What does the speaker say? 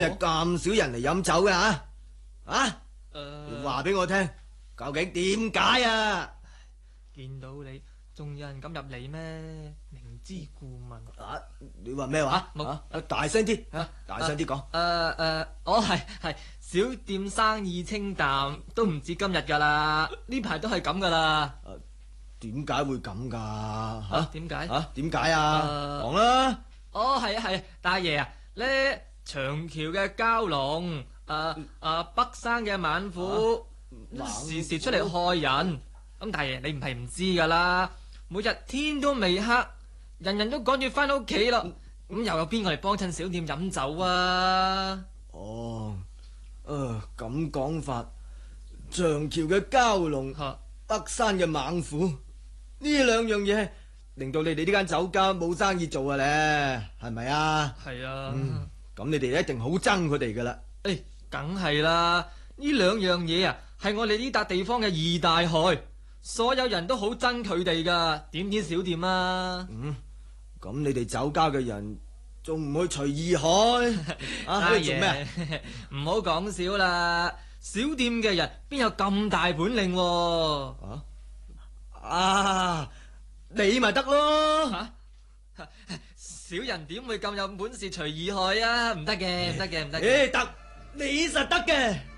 咁少人嚟飲酒嘅吓？啊？話俾我聽，究竟點解啊？ 見到你，仲有人敢入嚟咩？明知故問。 啊？你話咩話？ 冇大聲啲，大聲啲講。 我係小店生意清淡，都唔止今日噶啦，呢排都係咁噶啦。 點解會咁噶？吓？ 點解？ 點解啊？講啦。 係大爺啊，呢長橋嘅蛟龍，北山嘅猛虎，時時出嚟害人。咁大爺你唔係唔知噶啦，每日天都未黑，人人都趕住翻屋企啦。咁又有邊個嚟幫襯小店飲酒啊？ 咁講法，長橋嘅蛟龍，北山嘅猛虎，呢兩樣嘢令到你哋呢間酒家冇生意做啊咧，係咪啊？ 係啊。 咁你哋一定好憎佢哋噶啦。 梗係啦，呢兩樣嘢啊，係我哋呢笪地方嘅二大害，所有人都好憎佢哋噶，點止小店啊？ 咁你哋酒家嘅人仲唔去隨意害？ 大爺做咩？ 唔好講笑啦，小店嘅人邊有咁大本領？ 你咪得咯。 小人點會咁有本事隨意害啊？唔得嘅，唔得嘅，唔得嘅。 得，你實得嘅。